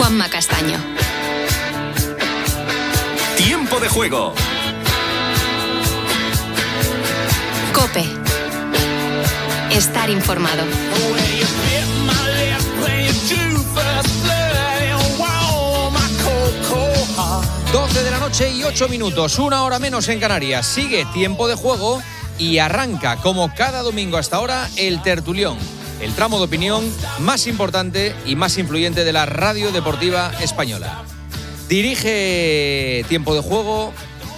Juanma Castaño. Tiempo de juego. COPE. Estar informado. 12 de la noche y 8 minutos, 1 hora menos en Canarias. Sigue Tiempo de Juego y arranca, como cada domingo hasta ahora, el tertulión, el tramo de opinión más importante y más influyente de la radio deportiva española. Dirige Tiempo de Juego.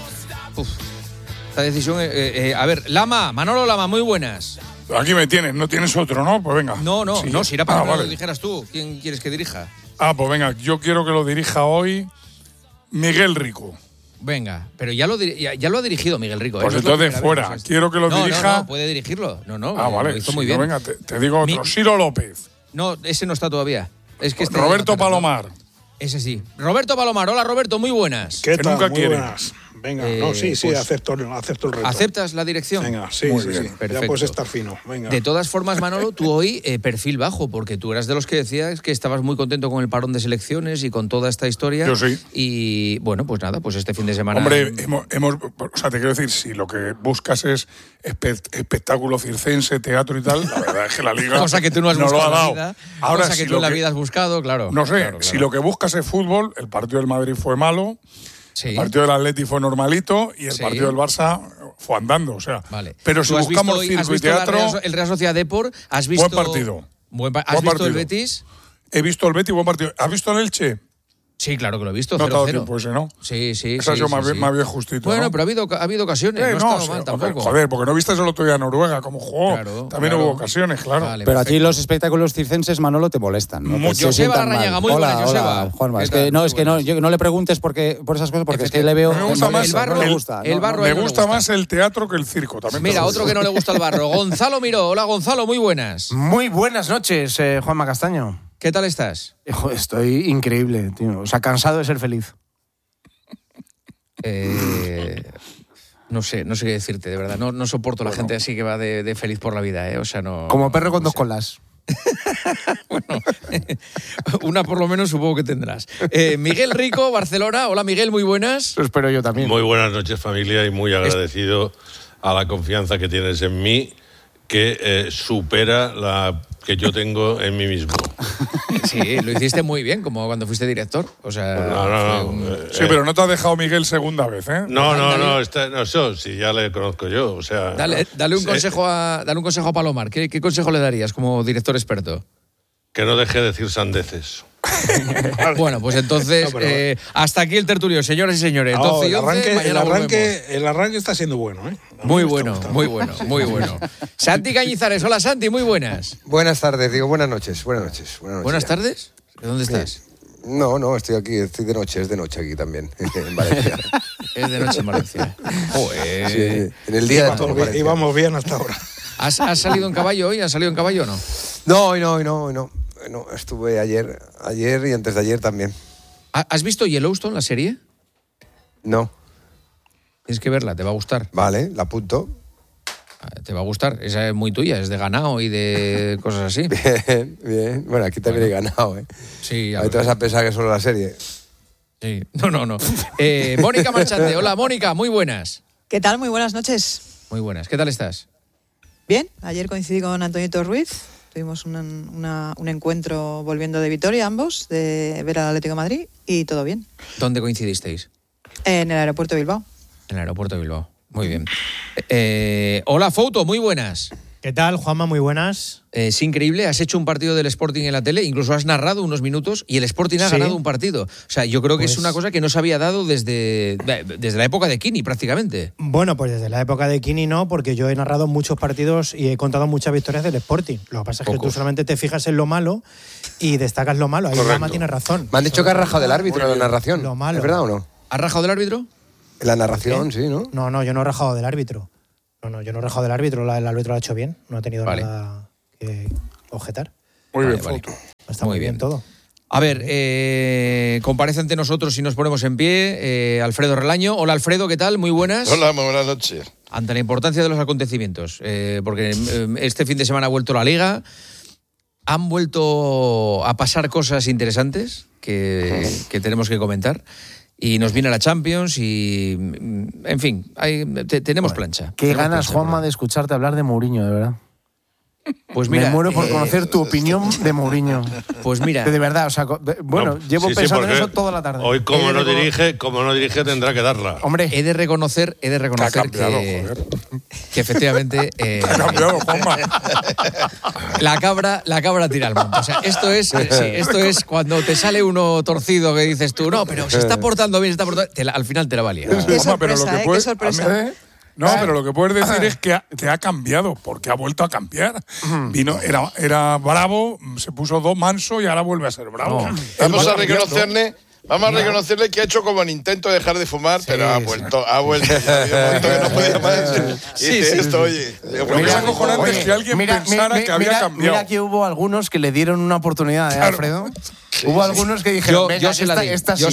Esta decisión. A ver, Manolo Lama, muy buenas. Aquí me tienes, no tienes otro, ¿no? Pues venga. No, si era para que vale. lo dijeras tú. ¿Quién quieres que dirija? Pues venga, yo quiero que lo dirija hoy Miguel Rico. Venga, pero ya lo ha dirigido Miguel Rico. Pues entonces fuera. Quiero que lo dirija. No, puede dirigirlo. Vale. Lo hizo muy bien. Venga, te digo otro. Ciro López. No, ese no está todavía. Es que Roberto Palomar. Ese sí. Roberto Palomar. Hola, Roberto, muy buenas. ¿Qué tal? Nunca muy quiere. Buenas. Venga, sí, pues, acepto el reto. ¿Aceptas la dirección? Venga, sí. Perfecto. Ya puedes estar fino. Venga. De todas formas, Manolo, tú hoy perfil bajo, porque tú eras de los que decías que estabas muy contento con el parón de selecciones y con toda esta historia. Yo sí. Y bueno, pues nada, pues este fin de semana. Hombre, te quiero decir, si lo que buscas es espectáculo circense, teatro y tal, la verdad es que la Liga cosa que tú no has lo buscado ha dado. en la vida, Ahora, cosa que tú en la vida has buscado, claro. No sé, claro. si lo que buscas es fútbol, el partido del Madrid fue malo. Sí. El partido del Atleti fue normalito y el Sí. partido del Barça fue andando, o sea. Vale. Pero si buscamos circo y teatro, el Real Sociedad Depor, ¿has visto? Buen partido. ¿Has visto el Betis? He visto el Betis, buen partido. ¿Has visto el Elche? Sí, claro que lo he visto. No ha dado 0-0. tiempo ese, ¿no? Sí. Ese ha sido más bien justito. Bueno, ¿no? pero ha habido ocasiones. No ha estado mal tampoco. Joder, porque no viste el otro día a Noruega como jugó. Claro, También claro. hubo ocasiones, claro. Vale, pero a ti perfecto. los espectáculos circenses, Manolo, te molestan, ¿no? Mucho. Joseba sientan Larrañaga, mal. muy buena, Hola, Joseba. Juanma. ¿Qué Es tal? que no, Muy buenas. no le preguntes por esas cosas, porque es que le veo. Me gusta más el barro, no le gusta. el barro. Me no le gusta más el teatro que el circo. También Mira, otro que no le gusta el barro. Gonzalo Miró. Hola, Gonzalo, muy buenas. Muy buenas noches, Juanma Castaño. ¿Qué tal estás? Hijo, estoy increíble, tío. O sea, cansado de ser feliz. No sé qué decirte, de verdad. No soporto la gente así que va de feliz por la vida, ¿eh? O sea, no. Como perro con no dos sé. colas. Bueno, una por lo menos supongo que tendrás. Miguel Rico, Barcelona. Hola, Miguel, muy buenas. Eso espero yo también. Muy buenas noches, familia, y muy agradecido a la confianza que tienes en mí, que supera la que yo tengo en mí mismo. Sí, lo hiciste muy bien, como cuando fuiste director. O sea, No. Sí, pero no te ha dejado Miguel segunda vez, ¿eh? No, eso sí, ya le conozco yo, o sea. Dale un consejo a Palomar. ¿Qué consejo le darías como director experto? Que no deje de decir sandeces. Bueno, pues entonces, hasta aquí el tertulio, señoras y señores. 12 y 11, mañana volvemos. El arranque está siendo bueno, ¿eh? Muy bueno. Santi Cañizares, hola Santi, muy buenas. Buenas tardes, buenas noches. Buenas tardes. ¿De dónde estás? No, estoy aquí, estoy de noche, es de noche aquí también, en Valencia. Es de noche en Valencia. Joder. Sí, en el día de todo Valencia. Íbamos bien hasta ahora. ¿Has salido en caballo hoy? ¿Has salido en caballo o no? No, hoy no. No, estuve ayer y antes de ayer también. ¿Has visto Yellowstone, la serie? No. Tienes que verla, te va a gustar. Vale, la apunto. Te va a gustar, esa es muy tuya, es de ganado y de cosas así. Bien. Bueno, aquí también he ganado, ¿eh? Sí. Ahí te vas a pensar que solo la serie. Sí. No. Mónica Marchante, hola Mónica, muy buenas. ¿Qué tal? Muy buenas noches. Muy buenas, ¿qué tal estás? Bien, ayer coincidí con Antoñito Ruiz. Tuvimos un encuentro volviendo de Vitoria, ambos, de ver al Atlético de Madrid, y todo bien. ¿Dónde coincidisteis? En el aeropuerto de Bilbao. En el aeropuerto de Bilbao, muy bien. Hola Fouto, muy buenas. ¿Qué tal, Juanma? Muy buenas. Es increíble, has hecho un partido del Sporting en la tele, incluso has narrado unos minutos y el Sporting ha ganado un partido. O sea, yo creo que es una cosa que no se había dado desde la época de Kini, prácticamente. Bueno, pues desde la época de Kini no, porque yo he narrado muchos partidos y he contado muchas victorias del Sporting. Lo que pasa es que tú solamente te fijas en lo malo y destacas lo malo. Ahí Juanma tiene razón. Me han dicho que has rajado del árbitro en la narración. Lo malo. ¿Es verdad o no? ¿Has rajado del árbitro? En la narración, sí, ¿no? No, yo no he rajado del árbitro. No, yo no he rajado del árbitro. El árbitro lo ha hecho bien. No ha tenido nada que objetar. Muy bien, vale. Está muy bien todo. A ver, comparece ante nosotros si nos ponemos en pie Alfredo Relaño. Hola Alfredo, ¿qué tal? Muy buenas. Hola, muy buenas noches. Ante la importancia de los acontecimientos, porque este fin de semana ha vuelto la Liga. han vuelto a pasar cosas interesantes que tenemos que comentar. Y nos viene la Champions y, en fin, tenemos plancha. Qué Tenemos ganas, plancha, Juanma, de escucharte hablar de Mourinho, de verdad. Pues mira, me muero por conocer tu opinión de Mourinho. Pues mira, de verdad, o sea, bueno, llevo pensando en eso toda la tarde. Hoy como no dirige tendrá que darla. Hombre, he de reconocer que efectivamente Ha cambiado, Juanma. la cabra tira al monte. O sea, esto es cuando te sale uno torcido que dices tú, no, pero se está portando bien, al final te la valía. Qué sorpresa, qué sorpresa. No, pero lo que puedes decir es que te ha cambiado, porque ha vuelto a cambiar. Era bravo, se puso manso y ahora vuelve a ser bravo. Vamos a reconocerle que ha hecho como el intento de dejar de fumar, pero ha vuelto. Ya había un momento que no podía más. Oye. Lo que es acojonante es que alguien pensara que había cambiado. Mira que hubo algunos que le dieron una oportunidad, Alfredo. Hubo algunos que dijeron, venga, esta sí.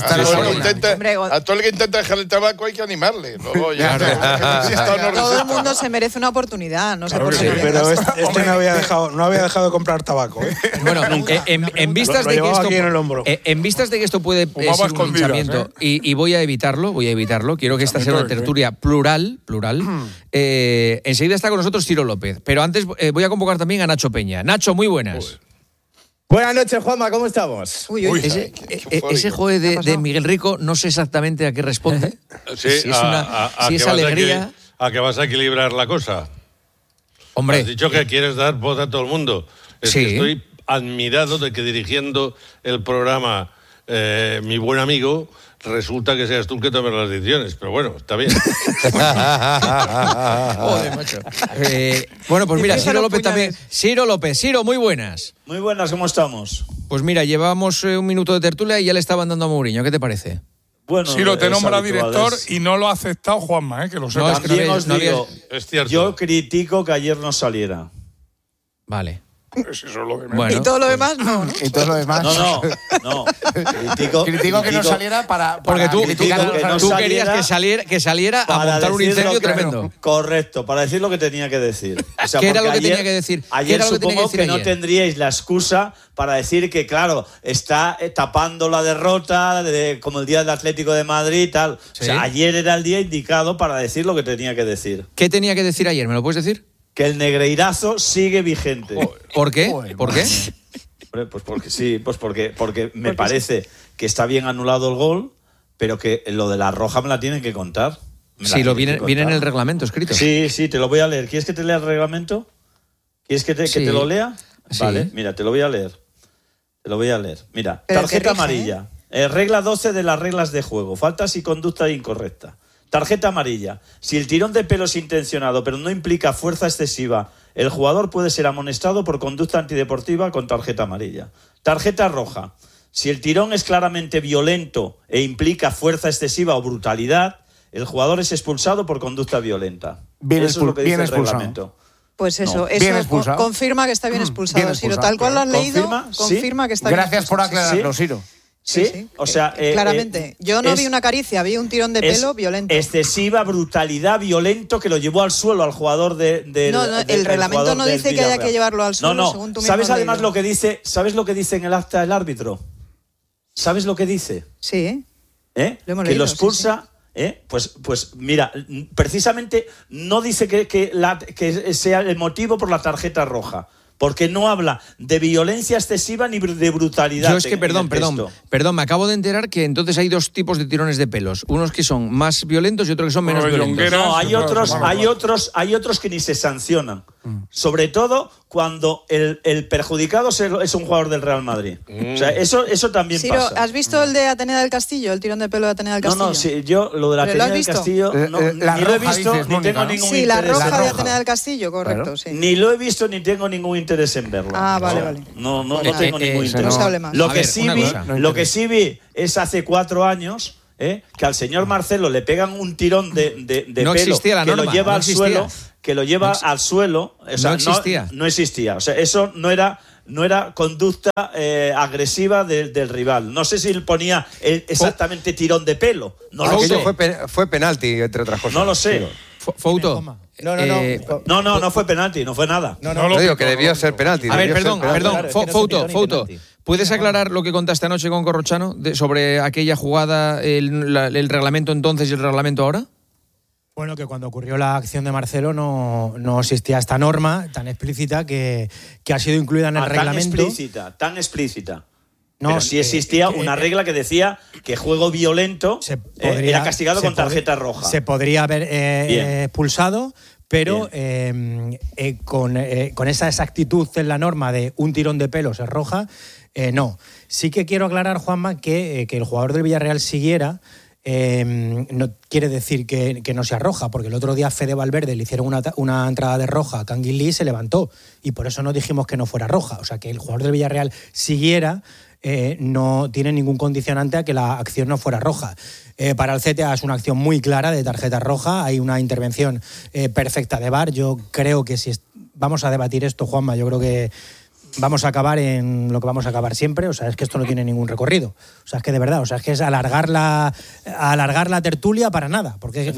A todo el que intenta dejar el tabaco hay que animarle. Luego ya, todo el mundo se merece una oportunidad, no sé por qué. Pero este no había dejado de comprar tabaco. Bueno, en vistas de que esto puede ser un hinchamiento, y voy a evitarlo, quiero que esta sea una tertulia plural. Enseguida está con nosotros Ciro López, pero antes voy a convocar también a Nacho Peña. Nacho, muy buenas. Buenas noches, Juanma, ¿cómo estamos? Ese juego de Miguel Rico, no sé exactamente a qué responde. Sí, si es alegría. A que vas a equilibrar la cosa. Hombre. Has dicho que quieres dar voz a todo el mundo. Es que estoy admirado de que dirigiendo el programa mi buen amigo, resulta que seas tú el que tomes las decisiones. Pero bueno, está bien. Joder, macho. Bueno, pues mira, Ciro López también. Ciro López, muy buenas. Muy buenas, ¿cómo estamos? Pues mira, llevamos un minuto de tertulia y ya le estaban dando a Mourinho. ¿Qué te parece? Bueno, Ciro te nombra director y no lo ha aceptado Juanma, que lo sepas. También os digo, es cierto. Yo critico que ayer no saliera. Vale. Eso es lo de menos. Bueno. Y todo lo demás no. Y todo lo demás. No. Critico que no saliera para porque tú no querías que saliera a montar un incendio tremendo. Correcto, para decir lo que tenía que decir. O sea, ¿qué era lo que tenía que decir? Ayer supongo que no tendríais la excusa para decir que, claro, está tapando la derrota como el día del Atlético de Madrid y tal. ¿Sí? O sea, ayer era el día indicado para decir lo que tenía que decir. ¿Qué tenía que decir ayer? ¿Me lo puedes decir? Que el negreirazo sigue vigente. ¿Por qué? ¿Por qué? Pues porque sí, porque me parece que está bien anulado el gol, pero que lo de la roja me la tienen que contar. Sí, viene en el reglamento escrito. Sí, te lo voy a leer. ¿Quieres que te lea el reglamento? ¿Quieres que te lo lea? Sí. Vale, mira, te lo voy a leer. Mira, tarjeta amarilla. Regla 12 de las reglas de juego. Faltas y conducta incorrecta. Tarjeta amarilla. Si el tirón de pelo es intencionado pero no implica fuerza excesiva, el jugador puede ser amonestado por conducta antideportiva con tarjeta amarilla. Tarjeta roja. Si el tirón es claramente violento e implica fuerza excesiva o brutalidad, el jugador es expulsado por conducta violenta. Eso es lo que dice el reglamento. Pues eso confirma que está bien expulsado, Ciro. Tal cual lo has leído, confirma que está bien expulsado. Gracias por aclararlo, Ciro. Sí, o sea, claramente. Yo no vi una caricia, vi un tirón de pelo violento. Excesiva brutalidad, violento, que lo llevó al suelo al jugador el reglamento no dice que haya que llevarlo al suelo, según tú mismo. ¿Sabes además lo que dice? ¿Sabes lo que dice en el acta del árbitro? ¿Sabes lo que dice? Sí. Lo hemos leído, que lo expulsa. Sí. Pues mira, precisamente no dice que sea el motivo por la tarjeta roja. Porque no habla de violencia excesiva ni de brutalidad. Yo es que, perdón, me acabo de enterar que entonces hay dos tipos de tirones de pelos. Unos que son más violentos y otros que son menos violentos. No, hay otros que ni se sancionan. Sobre todo cuando el perjudicado es un jugador del Real Madrid. O sea, eso también Ciro, pasa. ¿has visto el de Atenea del Castillo? El tirón de pelo de Atenea del Castillo. No, sí, yo lo de la Atenea del Castillo ni lo he visto, ni tengo ningún interés. Sí, la roja de Atenea del Castillo, correcto, claro. Sí. Ni lo he visto ni tengo ningún interés en verlo. Vale. No tengo ningún interés. No se hable más. Lo que sí vi es hace 4 años que al señor Marcelo le pegan un tirón de pelo que lo lleva al suelo. Que lo lleva al suelo. O sea, no existía. O sea, eso no era conducta agresiva del rival. No sé si él ponía exactamente tirón de pelo. No lo sé. Fue penalti, entre otras cosas. No lo sé. Fouto, No fue penalti, no fue nada. No digo que debió ser penalti. A ver, perdón. Fouto, ¿puedes aclarar lo que contaste anoche con Corrochano sobre aquella jugada, el reglamento entonces y el reglamento ahora? Bueno, que cuando ocurrió la acción de Marcelo no existía esta norma tan explícita que ha sido incluida en el reglamento. Tan explícita. No, pero sí existía una regla que decía que juego violento era castigado con tarjeta roja. Se podría haber expulsado, pero con esa exactitud en la norma de un tirón de pelos es roja, no. Sí que quiero aclarar, Juanma, que el jugador del Villarreal siguiera. No quiere decir que no sea roja, porque el otro día Fede Valverde le hicieron una entrada de roja a Kangin Lee y se levantó, y por eso no dijimos que no fuera roja. O sea, que el jugador del Villarreal siguiera no tiene ningún condicionante a que la acción no fuera roja. Para el CTA es una acción muy clara de tarjeta roja, hay una intervención perfecta de VAR. Yo creo que si vamos a debatir esto, Juanma, yo creo que vamos a acabar en lo que vamos a acabar siempre. O sea, es que esto no tiene ningún recorrido. O sea, es que de verdad, es que es alargar la tertulia para nada, porque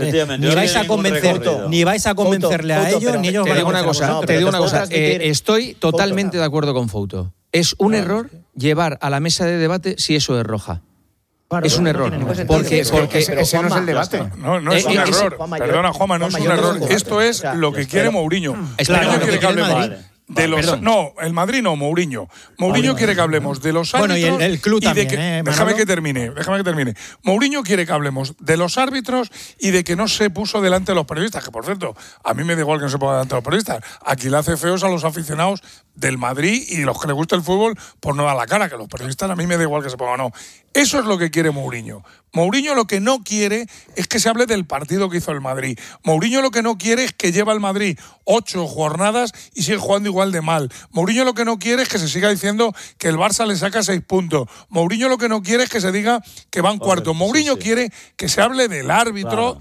ni vais a convencerle a ellos, ni ellos van a convencerle. Te digo una cosa, estoy totalmente de acuerdo con Fouto. Es un error llevar a la mesa de debate si eso es roja. Claro, es un error, porque ese no es el debate. No es un error. Perdona, Juanma, no es un error. Esto es lo que quiere Mourinho. Mourinho quiere que hablemos de los... No, el Madrid no, Mourinho. Mourinho quiere que hablemos de los árbitros. Bueno, y el club también, déjame que termine. Mourinho quiere que hablemos de los árbitros y de que no se puso delante de los periodistas, que por cierto, a mí me da igual que no se ponga delante de los periodistas. Aquí le hace feos a los aficionados del Madrid y los que les gusta el fútbol por no dar la cara, que los periodistas a mí me da igual que se pongan o no. Eso es lo que quiere Mourinho. Mourinho lo que no quiere es que se hable del partido que hizo el Madrid. Mourinho lo que no quiere es que lleva el Madrid 8 jornadas y sigue jugando igual de mal. Mourinho lo que no quiere es que se siga diciendo que el Barça le saca 6 puntos. Mourinho lo que no quiere es que se diga que van cuartos. Mourinho quiere que se hable del árbitro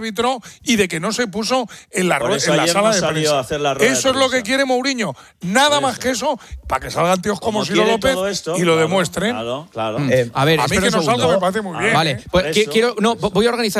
y de que no se puso en la sala de prensa. Eso es lo que quiere Mourinho. Nada más que eso, para que salgan tíos como Ciro López y lo demuestren. Claro. A ver, a mí que no salga me parece muy bien. Vale, pues voy a organizar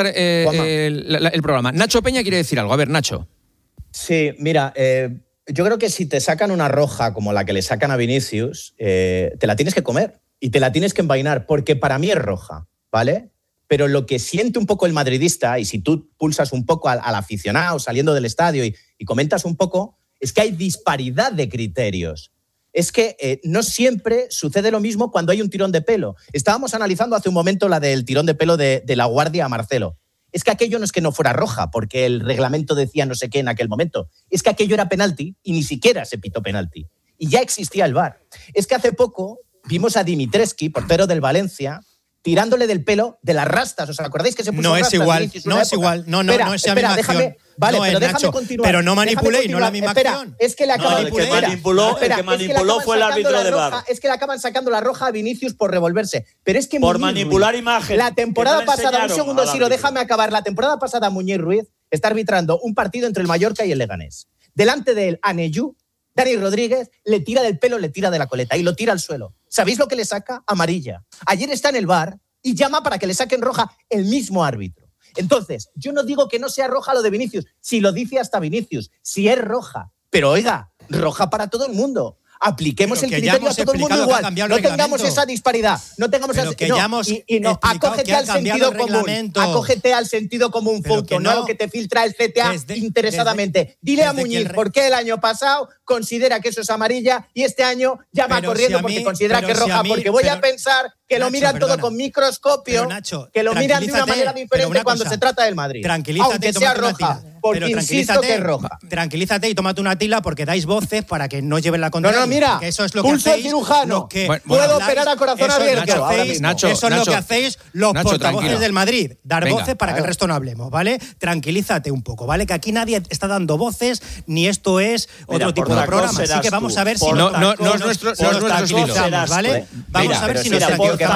el programa. Nacho Peña quiere decir algo. A ver, Nacho. Sí, mira, yo creo que si te sacan una roja como la que le sacan a Vinicius, te la tienes que comer y te la tienes que envainar, porque para mí es roja, ¿vale? Pero lo que siente un poco el madridista, y si tú pulsas un poco al aficionado saliendo del estadio y comentas un poco, es que hay disparidad de criterios. Es que no siempre sucede lo mismo cuando hay un tirón de pelo. Estábamos analizando hace un momento la del tirón de pelo de La Guardia a Marcelo. Es que aquello no es que no fuera roja, porque el reglamento decía no sé qué en aquel momento. Es que aquello era penalti y ni siquiera se pitó penalti. Y ya existía el VAR. Es que hace poco vimos a Dimitrescu, portero del Valencia, tirándole del pelo de las rastas. ¿Os acordáis que se puso rastas? No es igual. No es la misma acción. Vale, pero déjame continuar. Pero no manipuléis, no la misma acción. Es que le acaban el que manipuló fue el árbitro de VAR. Es que le acaban sacando la roja a Vinicius por revolverse. Pero es que por manipular imagen. La temporada pasada, un segundo, Siro, déjame acabar. La temporada pasada Muñiz Ruiz está arbitrando un partido entre el Mallorca y el Leganés. Delante de él, Aneyú, Dani Rodríguez le tira del pelo, le tira de la coleta y lo tira al suelo. ¿Sabéis lo que le saca? Amarilla. Ayer está en el VAR y llama para que le saquen roja el mismo árbitro. Entonces, yo no digo que no sea roja lo de Vinicius, si lo dice hasta Vinicius, si es roja. Pero oiga, roja para todo el mundo. Apliquemos el criterio a todo el mundo igual. No tengamos esa disparidad. No tengamos acógete al sentido común. Acógete al sentido común, Fouto, no a lo que te filtra el CTA interesadamente. Dile a Muñiz por qué el año pasado considera que eso es amarilla y este año llama corriendo porque considera que es roja. Porque voy a pensar que lo miran todo con microscopio, que lo miran de una manera diferente cuando se trata del Madrid. Aunque sea roja. Porque insisto que es roja. Tranquilízate y tómate una tila porque dais voces para que no lleven la contraria. No, mira, eso es lo pulso que hacéis, cirujano. Puedo operar a corazón abierto. Eso es lo que hacéis los portavoces del Madrid. Dar voces para que el resto no hablemos, ¿vale? Tranquilízate un poco, ¿vale? Que aquí nadie está dando voces, ni esto es otro tipo de programa. Así que vamos a ver si no es nuestro estilo, ¿vale? Vamos a ver si nos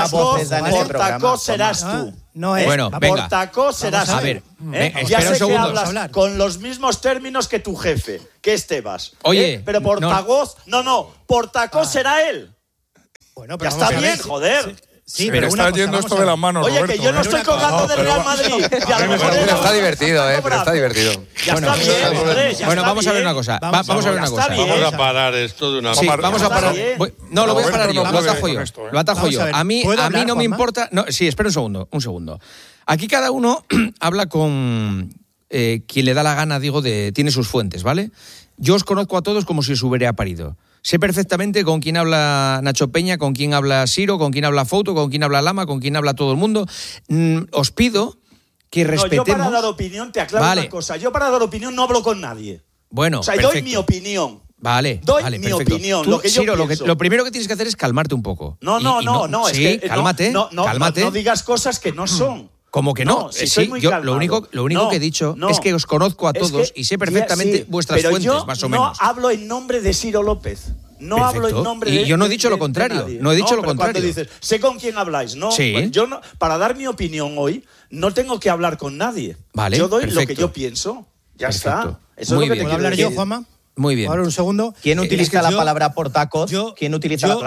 portacós serás tú. No es. Bueno, venga. Portacós serás tú. A ver, ya sé que hablas con los mismos términos que tu jefe, que es Tebas. Oye, pero portavoz, portacós será él. Bueno, pero ya está bien, joder. Sí, pero está yendo esto de las manos, Oye, Roberto, que yo no estoy colgando del Real Madrid. Pero está divertido, pero está divertido. Ya está bien, hombre, bueno, vamos a ver una cosa. Vamos a ver una cosa. Vamos a parar esto de una vez. Sí, vamos a parar. No, lo voy a parar yo. Lo atajo yo. Lo atajo yo. A mí no me importa. No, sí, espera un segundo. Aquí cada uno habla con quien le da la gana, digo, tiene sus fuentes, ¿vale? Yo os conozco a todos como si os hubiera parido. Sé perfectamente con quién habla Nacho Peña, con quién habla Siro, con quién habla Fouto, con quién habla Lama, con quién habla todo el mundo. Os pido que respetemos... yo para dar opinión, te aclaro una cosa. Yo para dar opinión no hablo con nadie. Bueno, o sea, doy mi opinión. Vale, doy mi opinión, lo que yo Siro, pienso. lo primero que tienes que hacer es calmarte un poco. No, es sí, que... cálmate, cálmate. No digas cosas que no son. ¿Cómo que no? Sí, yo lo único que he dicho es que os conozco a todos y sé perfectamente vuestras fuentes, más o menos. No hablo en nombre de Ciro López. No hablo en nombre de... Y yo no he dicho lo contrario. No he dicho lo contrario. Cuando dices, sé con quién habláis. No, sí. Pues yo para dar mi opinión hoy, no tengo que hablar con nadie. Vale, yo doy lo que yo pienso. Ya está. Eso muy es lo que bien. ¿Puedo hablar yo, Juanma? Muy bien. Ahora un segundo. ¿Quién utiliza la palabra portacos? ¿Quién utiliza la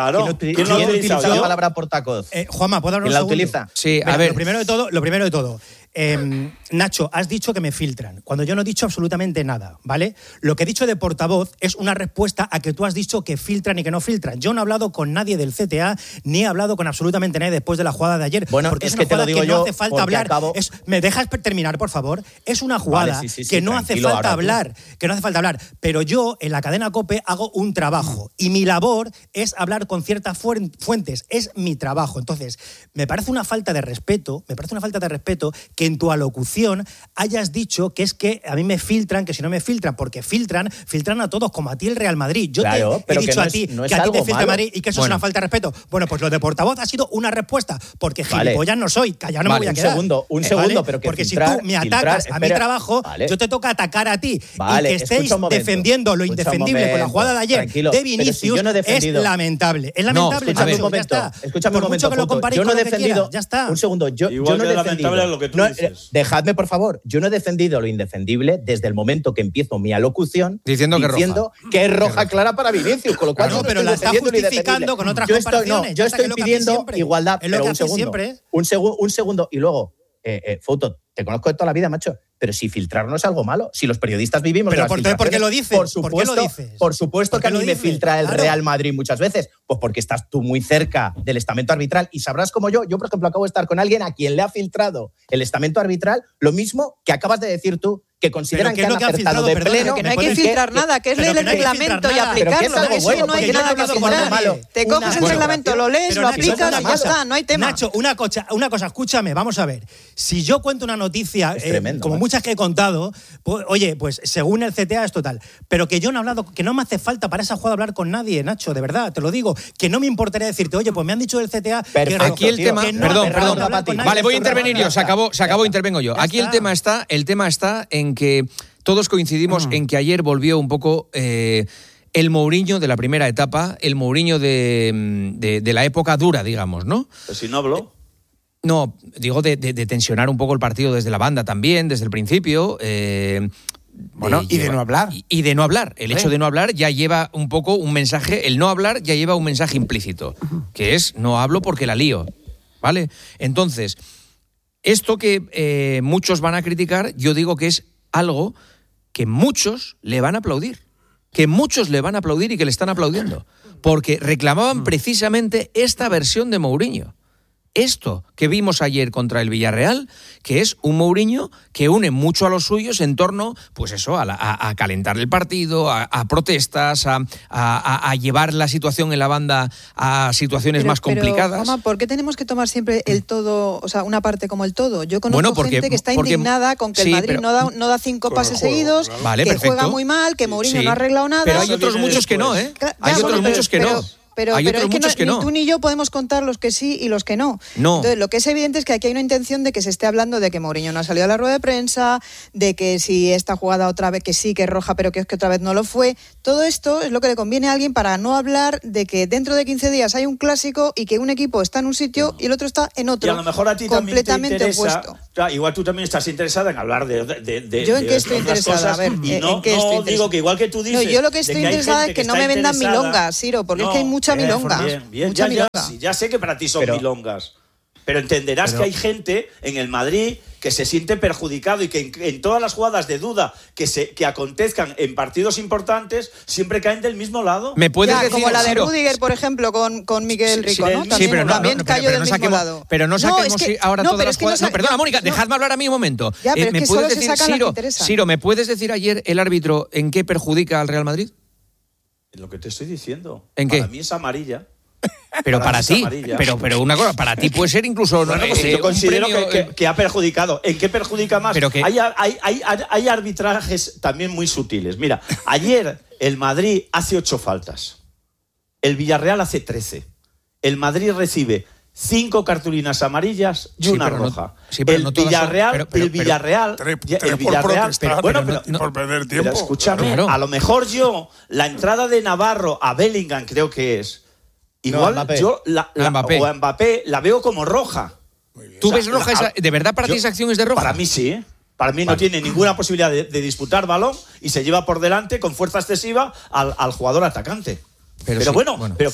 palabra portacos? Juanma, ¿puedo hablar un segundo? ¿Quién la utiliza? Sí, a ver. Lo primero de todo. Nacho, has dicho que me filtran, cuando yo no he dicho absolutamente nada, ¿vale? Lo que he dicho de portavoz es una respuesta a que tú has dicho que filtran y que no filtran. Yo no he hablado con nadie del CTA, ni he hablado con absolutamente nadie después de la jugada de ayer. Bueno, porque es que te lo digo que yo, no hace falta hablar. ¿Me dejas terminar, por favor? Es una jugada que no hace falta hablar, Pero yo, en la cadena COPE, hago un trabajo. Y mi labor es hablar con ciertas fuentes. Es mi trabajo. Entonces, me parece una falta de respeto que en tu alocución hayas dicho que es que a mí me filtran, que si no me filtran, porque filtran a todos, como a ti el Real Madrid. Yo te he dicho a ti que a ti te filtra el Madrid y que eso es una falta de respeto. Bueno, pues lo de portavoz ha sido una respuesta, porque gilipollas no soy, que ya no me voy a quedar. Un segundo, pero que porque si tú me atacas a mi trabajo, yo te toca atacar a ti. Y que estéis defendiendo lo indefendible con la jugada de ayer de Vinicius es lamentable. Es lamentable. Escúchame un momento. Yo no he defendido. Ya está. Un segundo. Yo no he defendido lo que tú dices. Dejadme, por favor. Yo no he defendido lo indefendible desde el momento que empiezo mi alocución diciendo que es roja clara para Vinicius, con lo cual pero la está justificando con otras comparaciones. Yo estoy pidiendo igualdad, pero un segundo y luego Fouto, te conozco de toda la vida, macho, pero si filtrar no es algo malo, si los periodistas vivimos de las filtraciones. ¿Por qué lo dices? Por supuesto que a mí me filtra el Real Madrid muchas veces, pues porque estás tú muy cerca del estamento arbitral y sabrás como yo, por ejemplo, acabo de estar con alguien a quien le ha filtrado el estamento arbitral, lo mismo que acabas de decir tú, que consideran que han acertado de pleno. Que no hay que filtrar nada, que es leer el reglamento y aplicarlo. Eso no hay nada que filtrar. Te coges el reglamento, lo lees, lo aplicas y ya está, no hay tema. Nacho, una cosa, escúchame, vamos a ver. Si yo cuento una noticia, como muchas que he contado, pues, oye, pues según el CTA es total. Pero que yo no he hablado, que no me hace falta para esa jugada hablar con nadie, Nacho, de verdad, te lo digo. Que no me importaría decirte, oye, pues me han dicho del CTA que aquí el tema. Perdón. Vale, voy a intervenir yo, se acabó, intervengo yo. Aquí el tema está en que todos coincidimos en que ayer volvió un poco el Mourinho de la primera etapa, el Mourinho de la época dura, digamos, ¿no? Pues si no habló. No, digo de tensionar un poco el partido desde la banda también, desde el principio. De no hablar. Y de no hablar. El hecho de no hablar ya lleva un poco un mensaje, el no hablar ya lleva un mensaje implícito, que es no hablo porque la lío, ¿vale? Entonces, esto que muchos van a criticar, yo digo que es algo que muchos le van a aplaudir. Que muchos le van a aplaudir y que le están aplaudiendo. Porque reclamaban precisamente esta versión de Mourinho. Esto que vimos ayer contra el Villarreal, que es un Mourinho que une mucho a los suyos en torno, pues eso, a calentar el partido, a protestas, a llevar la situación en la banda a situaciones más complicadas. Pero, ¿por qué tenemos que tomar siempre el todo, o sea, una parte como el todo? Yo conozco gente que está indignada con que el Madrid no da 5 pases seguidos, que juega muy mal, que Mourinho no ha arreglado nada. Pero hay otros muchos que no, ¿eh? Hay otros muchos que no. Pero es que ni tú ni yo podemos contar los que sí y los que no. Entonces, lo que es evidente es que aquí hay una intención de que se esté hablando de que Mourinho no ha salido a la rueda de prensa, de que si esta jugada otra vez que sí, que es roja, pero que es que otra vez no lo fue. Todo esto es lo que le conviene a alguien para no hablar de que dentro de 15 días hay un clásico y que un equipo está en un sitio y el otro está en otro. Y a lo mejor a ti completamente también te interesa, opuesto. igual tú también estás interesada en hablar de yo en qué estoy interesada, cosas, a ver, y no digo que igual que tú dices. No, yo lo que estoy interesada es que no me vendan milongas, Ciro, porque es que hay mucha milonga. Bien, mucha milonga. Ya sé que para ti son milongas. Pero entenderás que hay gente en el Madrid que se siente perjudicado y que en todas las jugadas de duda que acontezcan en partidos importantes siempre caen del mismo lado. ¿Me puedes decir, como la de Ciro? Rudiger, por ejemplo, con Miguel Rico, ¿no? También cayó del mismo lado. Pero no saquemos ahora todas las jugadas. No, perdona, Mónica, dejadme hablar a mí un momento. Ya, pero es que solo se sacan las que interesan. Ciro, ¿me puedes decir ayer el árbitro en qué perjudica al Real Madrid? Lo que te estoy diciendo. ¿En qué? Para mí es amarilla. Pero para ti, pero una cosa, para ti puede ser incluso... Bueno, pues yo considero que ha perjudicado. ¿En qué perjudica más? Pero que... hay arbitrajes también muy sutiles. Mira, ayer el Madrid hace 8 faltas. El Villarreal hace 13. El Madrid recibe 5 cartulinas amarillas y una roja. El Villarreal... Bueno, por perder tiempo. Pero escúchame, a lo mejor la entrada de Navarro a Bellingham creo que es... Igual yo o a Mbappé la veo como roja. ¿Tú ves roja? ¿De verdad para ti esa acción es de roja? Para mí sí, Para mí no tiene ninguna posibilidad de disputar balón y se lleva por delante con fuerza excesiva al jugador atacante. Pero bueno, pero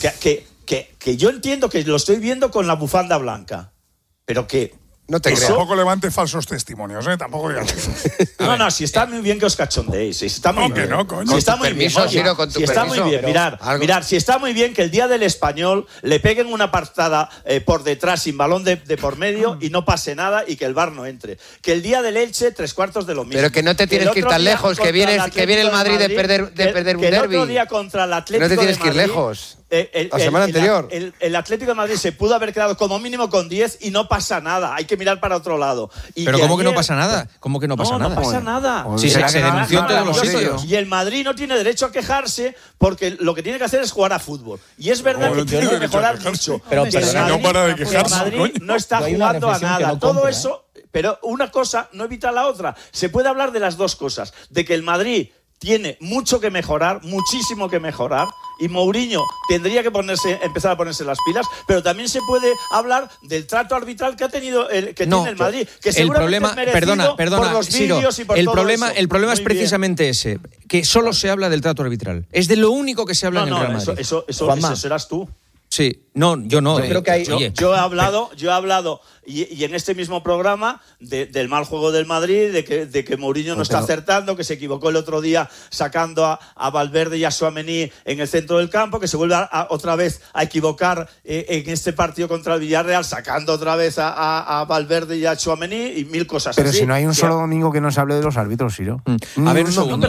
que yo entiendo que lo estoy viendo con la bufanda blanca. Pero que... No te creo. Tampoco levante falsos testimonios, ¿eh? Tampoco digas eso. No, si está muy bien que os cachondeéis. Si está muy bien. No, coño. Si está muy bien, si está muy bien, mirar, si está muy bien que el día del Español le peguen una pastada por detrás sin balón de por medio y no pase nada y que el VAR no entre. Que el día del Elche, 3/4 de lo mismo. Pero que no te tienes que ir tan lejos, que viene el Madrid de perder un derbi. El otro día contra el Atlético de Madrid. No te tienes que ir lejos. La semana anterior. El Atlético de Madrid se pudo haber quedado como mínimo con 10 y no pasa nada. Hay que mirar para otro lado. Pero ¿cómo que no pasa nada? ¿Cómo que no pasa nada? No pasa nada. Si se denunció en todos los sitios. Y el Madrid no tiene derecho a quejarse porque lo que tiene que hacer es jugar a fútbol. Y es verdad que tiene que mejorar mucho. Pero no para de quejarse. El Madrid no está jugando a nada. Todo eso... Pero una cosa no evita la otra. Se puede hablar de las dos cosas. De que el Madrid tiene mucho que mejorar, muchísimo que mejorar, y Mourinho tendría que empezar a ponerse las pilas, pero también se puede hablar del trato arbitral que ha tenido tiene el Madrid, que seguramente es merecido por los vídeos y por todo eso. El problema es precisamente ese, que solo se habla del trato arbitral. Es de lo único que se habla en el Real Madrid. Eso serás tú. Sí, yo no. Yo creo que yo he hablado y en este mismo programa del mal juego del Madrid, de que Mourinho no está acertando, que se equivocó el otro día sacando a Valverde y a Tchouaméni en el centro del campo, que se vuelve otra vez a equivocar en este partido contra el Villarreal, sacando otra vez a Valverde y a Tchouaméni y mil cosas pero así. Pero si no hay un solo domingo que no se hable de los árbitros, Ciro. A ver, un segundo.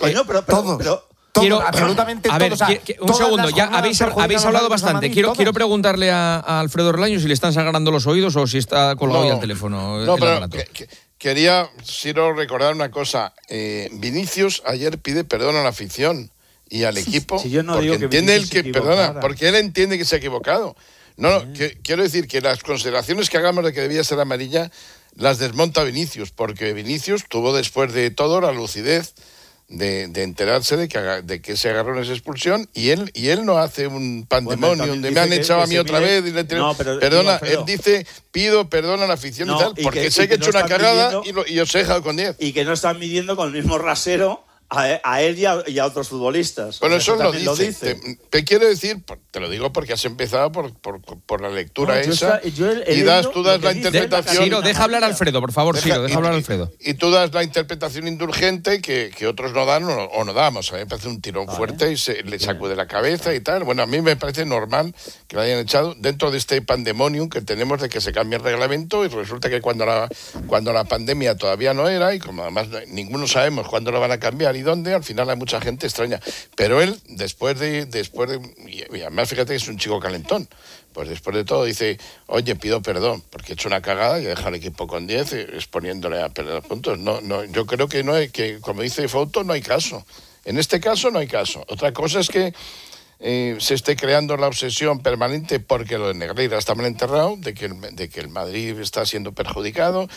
Absolutamente a ver, todo. Un segundo, ya habéis hablado bastante. Quiero preguntarle a Alfredo Relaño si le están sangrando los oídos o si está colgado ya el teléfono. No, pero quería, Ciro, recordar una cosa. Vinicius ayer pide perdón a la afición y al equipo. Si yo no porque digo que entiende Vinicius porque él entiende que se ha equivocado. Quiero decir que las consideraciones que hagamos de que debía ser amarilla las desmonta Vinicius, porque Vinicius tuvo después de todo la lucidez de enterarse de que se agarró en esa expulsión y él no hace un pandemonio donde me han echado a mí otra vez y perdona, él dice pido perdón a la afición y tal, porque sé que he hecho una cagada y os he dejado con 10 y que no están midiendo con el mismo rasero a él y a otros futbolistas. Bueno, eso lo dice. Te quiero decir, te lo digo porque has empezado por la lectura esa y tú das la interpretación. Ciro, deja hablar a Alfredo, por favor, Ciro, deja hablar a Alfredo. Y tú das la interpretación indulgente que otros no dan o no damos. A mí me parece un tirón fuerte y le sacude la cabeza y tal. Bueno, a mí me parece normal que lo hayan echado dentro de este pandemonium que tenemos de que se cambie el reglamento y resulta que cuando la pandemia todavía no era y como además ninguno sabemos cuándo lo van a cambiar y dónde, al final hay mucha gente extraña. Pero él, después de y además fíjate que es un chico calentón, pues después de todo dice, oye, pido perdón, porque he hecho una cagada y he dejado al equipo con 10 exponiéndole a perder puntos. No, yo creo que no hay, que como dice Fouto, no hay caso. En este caso no hay caso. Otra cosa es que se esté creando la obsesión permanente porque lo de Negreira está mal enterrado, de que el Madrid está siendo perjudicado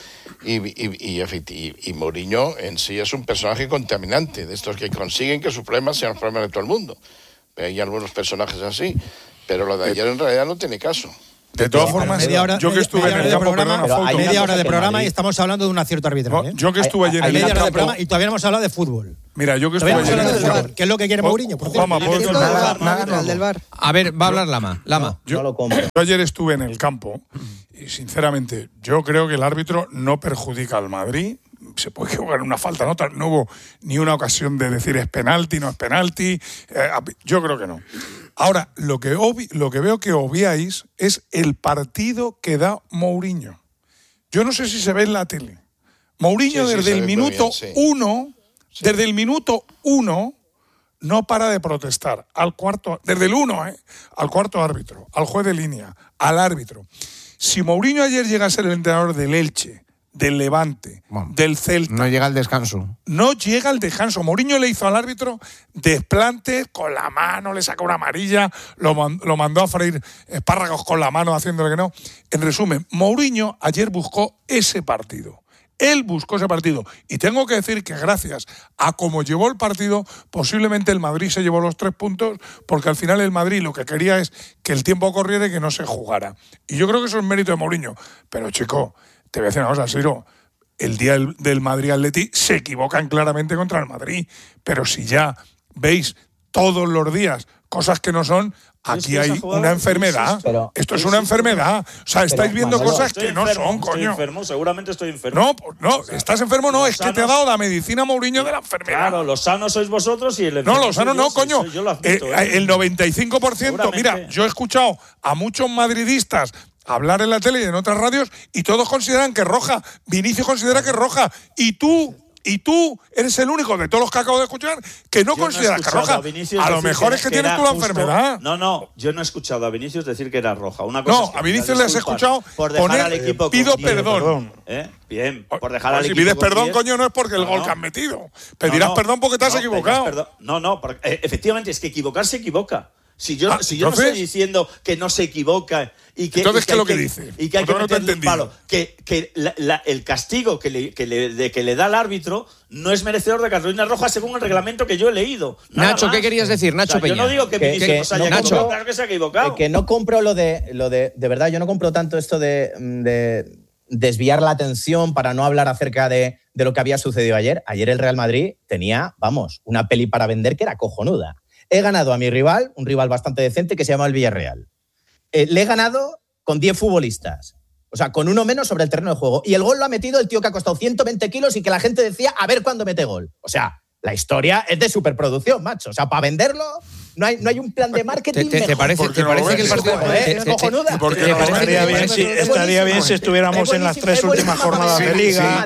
y Mourinho en sí es un personaje contaminante, de estos que consiguen que sus problemas sean los problemas de todo el mundo. Hay algunos personajes así, pero lo de ayer en realidad no tiene caso. De todas formas, yo que estuve en el campo, hay media hora de programa y estamos hablando de un acierto arbitral. Yo que estuve ayer en el campo y todavía no hemos hablado de fútbol. Mira, yo que estuve ayer en el campo. ¿Qué es lo que quiere Mourinho? A ver, va a hablar Lama. Yo ayer estuve en el campo y, sinceramente, yo creo que el árbitro no perjudica al Madrid. Se puede jugar una falta, no hubo ni una ocasión de decir es penalti, no es penalti. Yo creo que no. Ahora, lo que veo que obviáis es el partido que da Mourinho. Yo no sé si se ve en la tele. Mourinho desde el minuto 1 no para de protestar desde el 1, al cuarto árbitro, al juez de línea, al árbitro. Si Mourinho ayer llega a ser el entrenador del Elche, del Levante, del Celta. No llega al descanso. No llega al descanso. Mourinho le hizo al árbitro desplantes con la mano, le sacó una amarilla, lo mandó a freír espárragos con la mano haciéndole que no. En resumen, Mourinho ayer buscó ese partido. Él buscó ese partido. Y tengo que decir que gracias a cómo llevó el partido, posiblemente el Madrid se llevó los 3 puntos, porque al final el Madrid lo que quería es que el tiempo corriera y que no se jugara. Y yo creo que eso es mérito de Mourinho. Pero, chico, te voy a decir una cosa, Siro. El día del Madrid-Atleti se equivocan claramente contra el Madrid. Pero si ya veis todos los días cosas que no son, aquí hay una enfermedad. Esto es una enfermedad. O sea, estáis viendo cosas que no son, coño. Estoy enfermo, seguramente estoy enfermo. No, estás enfermo, no, es que te ha dado la medicina Mourinho de la enfermedad. Claro, los sanos sois vosotros y el enfermo. No, los sanos no, coño. Yo lo admito, el 95%, mira, yo he escuchado a muchos madridistas hablar en la tele y en otras radios y todos consideran que es roja. Vinicius considera que es roja. Y tú eres el único de todos los que acabo de escuchar que no consideras que es roja. A lo mejor es que tienes tú la enfermedad. No, yo no he escuchado a Vinicius decir que era roja. Una cosa es que a Vinicius le has escuchado por dejar al equipo pido perdón. Bien, por dejar al equipo. Si pides perdón, coño, no es porque el gol que has metido. Pedirás perdón porque te has equivocado. Efectivamente, es que equivocar se equivoca. Si yo no estoy diciendo que no se equivoca y que... Entonces, ¿qué es lo que dice? Y que hay que meterle un palo. Que el castigo que le da el árbitro no es merecedor de cartulina roja según el reglamento que yo he leído. Nacho, ¿qué querías decir? Nacho Peña. Yo no digo que Vinicius haya equivocado, claro que se ha equivocado. Que no compro lo de verdad, yo no compro tanto esto de desviar la atención para no hablar acerca de lo que había sucedido ayer. Ayer el Real Madrid tenía, una peli para vender que era cojonuda. He ganado a mi rival, un rival bastante decente que se llama el Villarreal. Le he ganado con 10 futbolistas. O sea, con uno menos sobre el terreno de juego. Y el gol lo ha metido el tío que ha costado 120 kilos y que la gente decía a ver cuándo mete gol. O sea, la historia es de superproducción, macho. O sea, para venderlo no hay un plan de marketing ¿Te parece que el partido es cojonuda? Porque estaría bien si estuviéramos en las 3 últimas jornadas de Liga.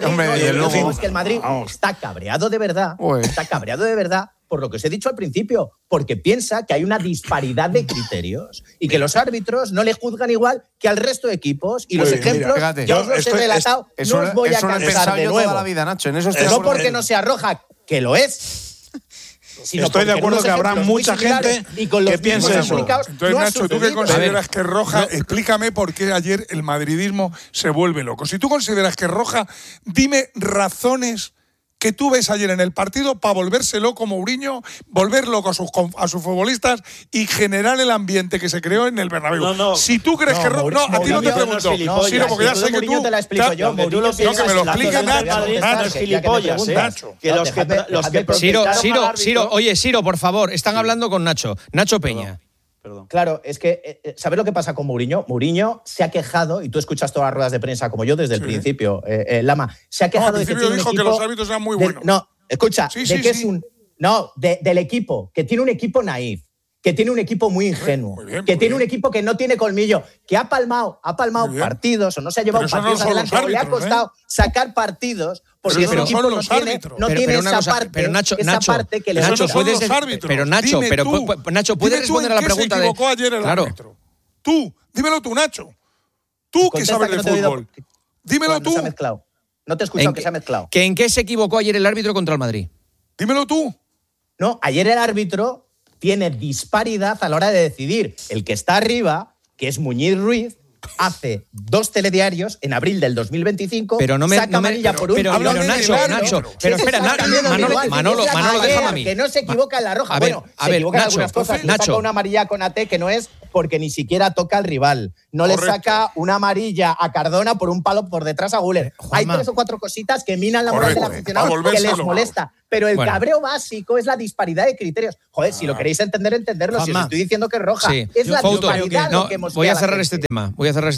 Es que el Madrid está cabreado de verdad. Está cabreado de verdad por lo que os he dicho al principio, porque piensa que hay una disparidad de criterios y que los árbitros no le juzgan igual que al resto de equipos. Y los ejemplos, ya os los he relatado, no os voy a cansar de nuevo. Toda la vida, Nacho, en eso estoy no porque no sea roja, que lo es. Estoy de acuerdo que habrá mucha gente que piense eso. Entonces, Nacho, tú que consideras que es roja, explícame por qué ayer el madridismo se vuelve loco. Si tú consideras que es roja, dime razones que tú ves ayer en el partido para volverse loco Mourinho, volver loco a sus futbolistas y generar el ambiente que se creó en el Bernabéu. Si tú crees que no, a ti no te pregunto. Sino porque ya sé que tú... te la explico yo. Que me lo explique Nacho. Siro, por favor, están hablando con Nacho. Nacho Peña. Perdón. Claro, es que, ¿sabes lo que pasa con Mourinho? Mourinho se ha quejado, y tú escuchas todas las ruedas de prensa como yo desde el principio, Lama, se ha quejado de que tiene un equipo... que los árbitros eran muy buenos. Del equipo, que tiene un equipo naif, que tiene un equipo muy ingenuo, tiene un equipo que no tiene colmillo, que ha palmado partidos o no se ha llevado partidos adelante, o le ha costado sacar partidos porque ese equipo no tiene esa parte que le da. Nacho, ¿puedes responder a la pregunta de... equivocó ayer el árbitro? Tú, dímelo tú, Nacho. Tú que sabes de fútbol. Dímelo tú. No te he escuchado que se ha mezclado. ¿En qué se equivocó ayer el árbitro contra el Madrid? Dímelo tú. No, ayer el árbitro tiene disparidad a la hora de decidir. El que está arriba, que es Muñiz Ruiz, hace 2 telediarios en abril del 2025, saca amarilla por un... Pero Nacho, pero espera, Manolo, déjame a mí. Que no se equivoca en la roja. Se equivoca en algunas cosas. Le saca una amarilla con AT que no es porque ni siquiera toca al rival. No le saca una amarilla a Cardona por un palo por detrás a Güler. Hay 3 o 4 cositas que minan la moral del aficionado, que les molesta. Pero el cabreo básico es la disparidad de criterios. Joder, si lo queréis entenderlo. Si os estoy diciendo que es roja. Es la disparidad lo que hemos... Voy a cerrar este tema.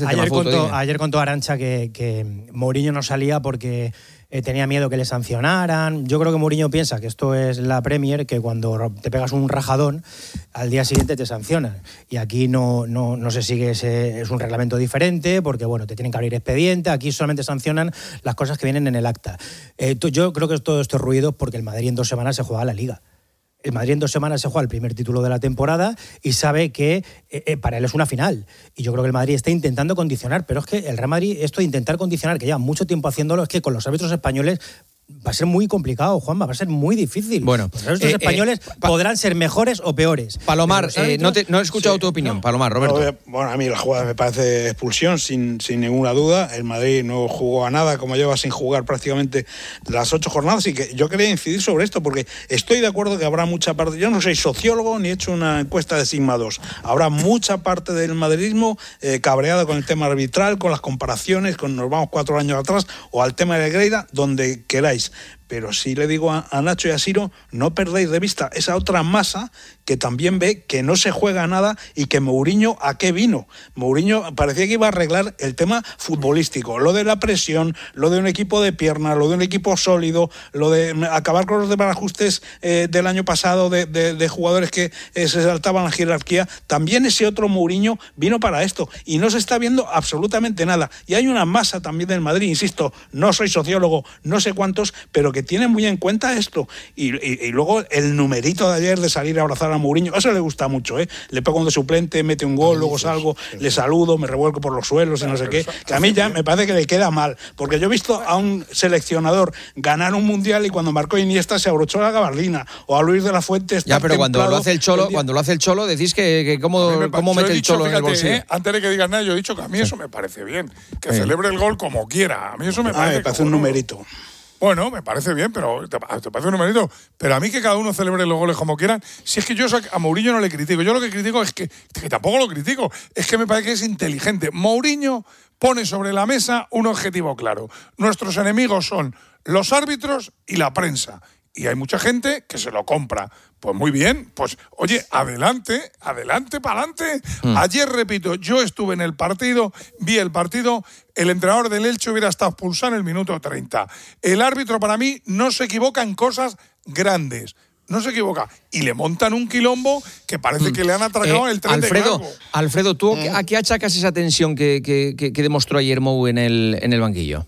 Ayer contó Arantxa que Mourinho no salía porque tenía miedo que le sancionaran. Yo creo que Mourinho piensa que esto es la Premier, que cuando te pegas un rajadón, al día siguiente te sancionan. Y aquí no se sigue es un reglamento diferente, porque te tienen que abrir expediente. Aquí solamente sancionan las cosas que vienen en el acta. Yo creo que todo esto es ruido porque el Madrid en 2 semanas se juega la Liga. El Madrid en 2 semanas se juega el primer título de la temporada y sabe que para él es una final. Y yo creo que el Madrid está intentando condicionar, pero es que el Real Madrid, esto de intentar condicionar, que lleva mucho tiempo haciéndolo, es que con los árbitros españoles va a ser muy complicado, Juanma, va a ser muy difícil. Bueno, los árbitros españoles podrán ser mejores o peores. Palomar, no he escuchado tu opinión. Palomar, Roberto. Bueno, a mí la jugada me parece expulsión, sin ninguna duda. El Madrid no jugó a nada, como lleva sin jugar prácticamente las 8 jornadas, y que yo quería incidir sobre esto, porque estoy de acuerdo que habrá mucha parte, yo no soy sociólogo ni he hecho una encuesta de Sigma 2, habrá mucha parte del madridismo cabreada con el tema arbitral, con las comparaciones, nos vamos 4 años atrás, o al tema de Negreira, donde queráis. Pero sí le digo a Nacho y a Siro, no perdáis de vista esa otra masa que también ve que no se juega nada y que Mourinho, ¿a qué vino? Mourinho parecía que iba a arreglar el tema futbolístico, lo de la presión, lo de un equipo de pierna, lo de un equipo sólido, lo de acabar con los desbarajustes del año pasado de jugadores que se saltaban la jerarquía. También ese otro Mourinho vino para esto y no se está viendo absolutamente nada. Y hay una masa también del Madrid, insisto, no soy sociólogo, no sé cuántos, pero que tienen muy en cuenta esto. Y luego el numerito de ayer de salir a abrazar a Mourinho, eso le gusta mucho, le pego un de suplente, mete un gol, luego salgo, le saludo, me revuelco por los suelos y no sé qué, que a mí ya me parece que le queda mal, porque yo he visto a un seleccionador ganar un mundial y cuando marcó Iniesta se abrochó la gabardina, o a Luis de la Fuente ya, pero cuando lo hace el Cholo, decís que cómo mete el Cholo en el bolsillo. Antes de que digas nada, yo he dicho que a mí eso me parece bien, que celebre el gol como quiera, a mí eso me parece un numerito. Bueno, me parece bien, pero te parece un numerito. Pero a mí que cada uno celebre los goles como quieran. Si es que yo a Mourinho no le critico. Yo lo que critico es que tampoco lo critico. Es que me parece que es inteligente. Mourinho pone sobre la mesa un objetivo claro. Nuestros enemigos son los árbitros y la prensa. Y hay mucha gente que se lo compra. Pues muy bien, pues oye, adelante, para adelante. Ayer, repito, yo estuve en el partido, vi el partido, el entrenador del Elche hubiera estado expulsado en el minuto 30. El árbitro para mí no se equivoca en cosas grandes. No se equivoca. Y le montan un quilombo que parece que le han atracado el tren de cargo. Alfredo, ¿tú a qué achacas esa tensión que demostró ayer Mou en el banquillo?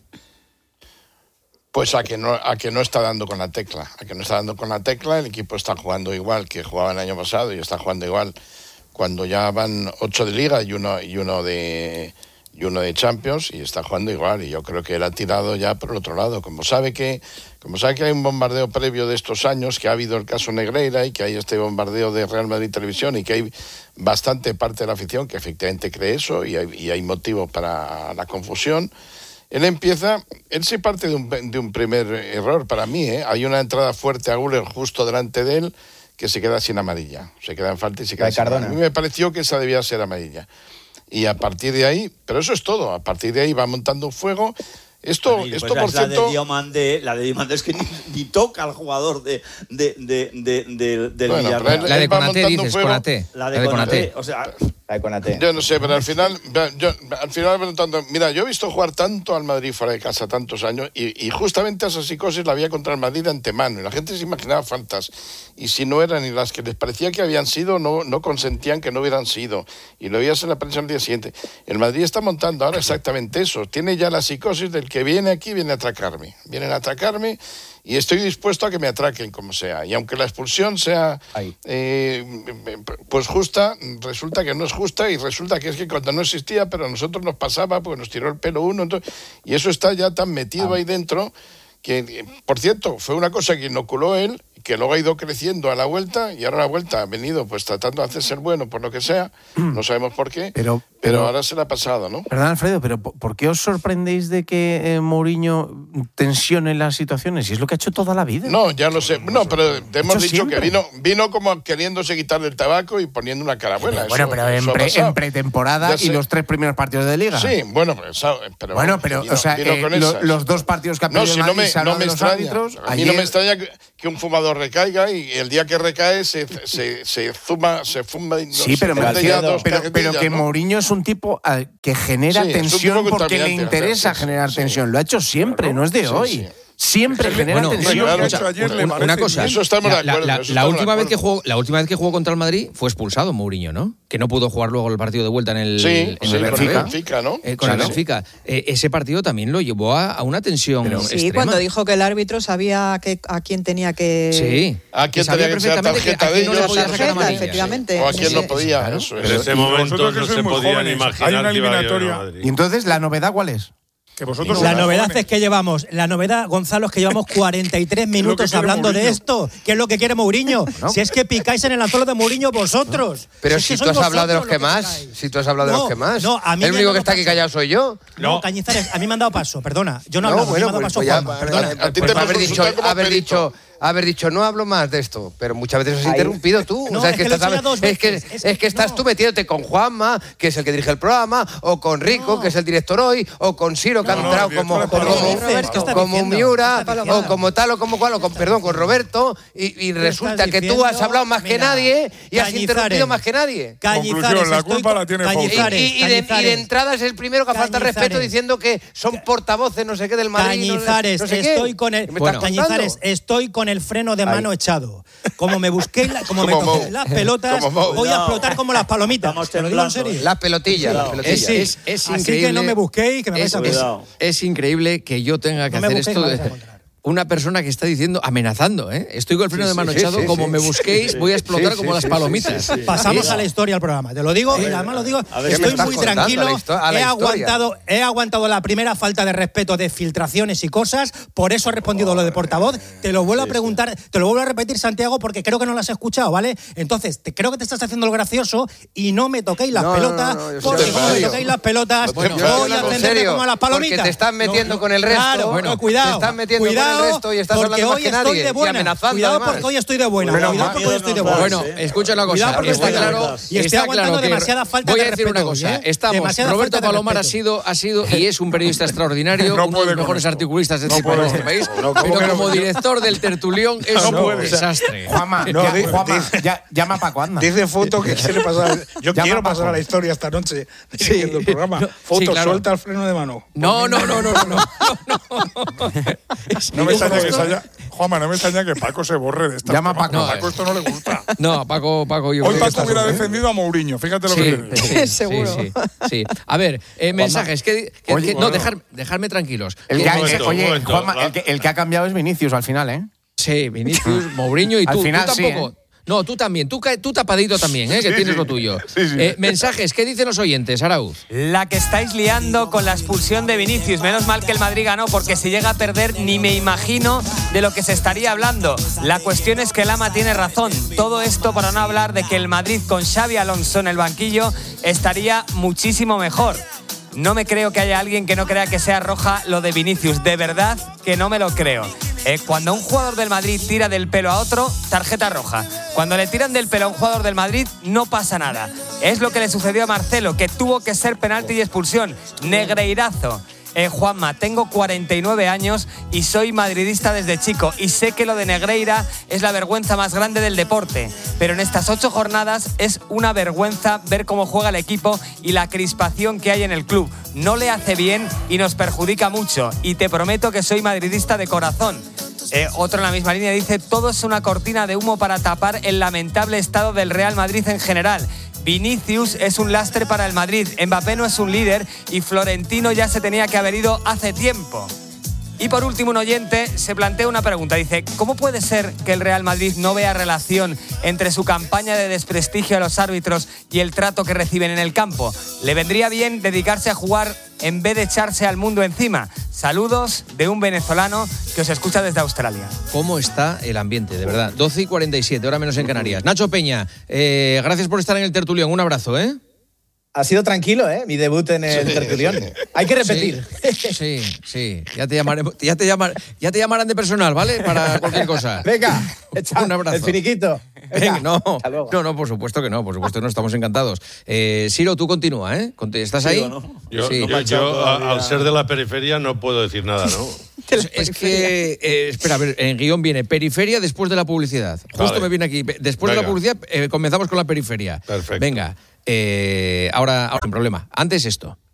Pues a que no está dando con la tecla. El equipo está jugando igual que jugaba el año pasado y está jugando igual cuando ya van 8 de Liga y uno de Champions, y está jugando igual. Y yo creo que él ha tirado ya por el otro lado. Como sabe que hay un bombardeo previo de estos años, que ha habido el caso Negreira y que hay este bombardeo de Real Madrid Televisión y que hay bastante parte de la afición que efectivamente cree eso y hay motivos para la confusión. Él se parte de un primer error para mí, Hay una entrada fuerte a Güler justo delante de él que se queda sin amarilla. Se queda en falta y se queda sin amarilla. A mí me pareció que esa debía ser amarilla. Y a partir de ahí, pero eso es todo, a partir de ahí va montando un fuego. Esto pues por cierto... La de Diomandé es que ni toca al jugador del Villarreal. La de Konaté, dices, Konaté. La de Konaté. O sea... La de Konaté. Yo no sé, pero al final preguntando, mira, yo he visto jugar tanto al Madrid fuera de casa tantos años y justamente esa psicosis la había contra el Madrid de antemano y la gente se imaginaba faltas y si no eran y las que les parecía que habían sido no consentían que no hubieran sido y lo veías en la prensa al día siguiente. El Madrid está montando ahora exactamente eso, tiene ya la psicosis del que viene aquí, vienen a atracarme y estoy dispuesto a que me atraquen como sea. Y aunque la expulsión sea pues justa, resulta que no es justa y resulta que es que cuando no existía, pero a nosotros nos pasaba porque nos tiró el pelo uno. Entonces, y eso está ya tan metido ahí dentro que, por cierto, fue una cosa que inoculó él, que luego ha ido creciendo a la vuelta y ahora a la vuelta ha venido pues tratando de hacerse el bueno por lo que sea, no sabemos por qué, pero ahora se le ha pasado, ¿no? Perdón, Alfredo, pero ¿por qué os sorprendéis de que Mourinho tensione las situaciones? Si es lo que ha hecho toda la vida. No, ya lo sé. No, pero te hemos dicho siempre. Que vino como queriéndose quitarle el tabaco y poniendo una cara buena. Bueno, pero en pretemporada y los 3 primeros partidos de Liga. Sí, bueno, pero o sea, los 2 partidos que ha perdido no me extraña. A mí no me extraña que un fumador recaiga y el día que recae se fuma. Sí, pero que Mourinho es un tipo que genera tensión porque le interesa generar tensión. Lo ha hecho siempre, no es de hoy. Sí. Siempre genera tensión. Una cosa, eso estamos de acuerdo. La última vez que jugó contra el Madrid fue expulsado Mourinho, ¿no? Que no pudo jugar luego el partido de vuelta en el Benfica, ¿no? Con el Benfica. Ese partido también lo llevó a una tensión extrema. Cuando dijo que el árbitro sabía a quién tenía que... Sí, a quién tenía que ser tarjeta de ellos. Efectivamente. O a quién no podía. Pero en ese momento no se podían imaginar. Hay una eliminatoria. ¿Y entonces la novedad cuál es? La novedad es que Gonzalo, es que llevamos 43 minutos hablando de esto. ¿Qué es lo que quiere Mourinho? ¿No? Si es que picáis en el anzuelo de Mourinho vosotros. Pero si tú has hablado de los que más. Si tú has hablado de los que más. No, a mí el único que está aquí callado soy yo. No, Cañizares, a mí me han dado paso, perdona. Yo no he hablado, me han dado paso Juanma, perdona. Haber dicho, no hablo más de esto, pero muchas veces has interrumpido tú. No, o sea, es que estás tú metiéndote con Juanma, que es el que dirige el programa, o con Rico, que es el director hoy, o con Ciro, que ha entrado como Miura, o como tal, o como cual, o con Roberto, y resulta que tú has hablado más que nadie y has interrumpido más que nadie. Conclusión, la culpa la tiene Foucault. Y de entrada es el primero que falta respeto diciendo que son portavoces, no sé qué, del Madrid. Cañizares, estoy con el freno de mano echado. Como me busquéis las pelotas, voy a explotar como las palomitas. Te lo digo en serio. Las pelotillas. Es Así increíble. que no me busquéis, que me vais a ver. Es increíble que yo tenga que hacer esto de una persona que está diciendo, amenazando, ¿eh? Estoy con el freno de mano echado, como me busquéis, voy a explotar como las palomitas. Pasamos a la historia del programa. Te lo digo, y además lo digo, estoy muy tranquilo. He aguantado la primera falta de respeto de filtraciones y cosas, por eso he respondido lo de portavoz. Te lo vuelvo a preguntar, te lo vuelvo a repetir, Santiago, porque creo que no lo has escuchado, ¿vale? Entonces, creo que te estás haciendo lo gracioso y no me toquéis las pelotas, porque como me toquéis las pelotas, voy a atenderte como a las palomitas. Porque te estás metiendo con el resto. Claro, cuidado. Te estás metiendo con el resto y estás hablando más que nadie y amenazando. Cuidado porque hoy estoy de buena. Bueno, escucha una cosa. Está claro. Y estoy aguantando demasiada falta de respeto. Voy a decir una cosa. Roberto Palomar ha sido y es un periodista extraordinario, uno de los mejores articulistas de este país, pero como director del Tertulión es un desastre. Juanma, llama a Paco, anda. Dice Foto que quiere pasar. Yo quiero pasar a la historia esta noche dirigiendo el programa. Foto, suelta el freno de mano. No. Juanma, no me extraña que Paco se borre de esta. Llama a Paco. A Paco esto no le gusta. No, a Paco yo hoy creo Paco hubiera defendido a Mourinho, fíjate lo que te digo. Seguro. Sí. A ver, mensajes. Dejadme tranquilos. Juanma, el que ha cambiado es Vinicius al final, ¿eh? Sí, Vinicius, Mourinho y tú. Al final, tú tampoco. Sí, No, tú también, tú tapadito también, que tienes lo tuyo. Mensajes, ¿qué dicen los oyentes, Arauz? La que estáis liando con la expulsión de Vinicius. Menos mal que el Madrid ganó, porque si llega a perder ni me imagino de lo que se estaría hablando. La cuestión es que Lama tiene razón. Todo esto para no hablar de que el Madrid con Xabi Alonso en el banquillo estaría muchísimo mejor. No me creo que haya alguien que no crea que sea roja lo de Vinicius. De verdad que no me lo creo. Cuando un jugador del Madrid tira del pelo a otro, tarjeta roja. Cuando le tiran del pelo a un jugador del Madrid, no pasa nada. Es lo que le sucedió a Marcelo, que tuvo que ser penalti y expulsión. Negreirazo. Juanma, tengo 49 años y soy madridista desde chico y sé que lo de Negreira es la vergüenza más grande del deporte, pero en estas 8 jornadas es una vergüenza ver cómo juega el equipo y la crispación que hay en el club. No le hace bien y nos perjudica mucho, y te prometo que soy madridista de corazón. Otro en la misma línea dice: todo es una cortina de humo para tapar el lamentable estado del Real Madrid en general. Vinicius es un lastre para el Madrid, Mbappé no es un líder y Florentino ya se tenía que haber ido hace tiempo. Y por último, un oyente se plantea una pregunta. Dice: ¿cómo puede ser que el Real Madrid no vea relación entre su campaña de desprestigio a los árbitros y el trato que reciben en el campo? ¿Le vendría bien dedicarse a jugar en vez de echarse al mundo encima? Saludos de un venezolano que os escucha desde Australia. ¿Cómo está el ambiente, de verdad? 12:47, hora menos en Canarias. Nacho Peña, gracias por estar en el tertulión. Un abrazo, ¿eh? Ha sido tranquilo, ¿eh? Mi debut en el tertulión. Hay que repetir. Sí. Ya te llamarán de personal, ¿vale? Para cualquier cosa. Venga, un abrazo. El finiquito. Venga, no, por supuesto que no, estamos encantados. Siro, tú continúa, ¿eh? ¿Estás ahí? ¿O no? Yo al ser de la periferia, no puedo decir nada, ¿no? Es que, espera, a ver, en guión viene periferia después de la publicidad. Justo me viene aquí. Después de la publicidad comenzamos con la periferia. Perfecto. Venga, ahora sin problema. Antes esto.